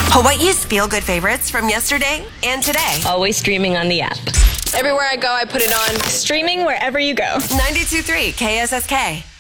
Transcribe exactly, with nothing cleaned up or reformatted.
Hawaii's feel-good favorites from yesterday and today. Always streaming on the app. Everywhere I go, I put it on. Streaming wherever you go. ninety-two point three K S S K.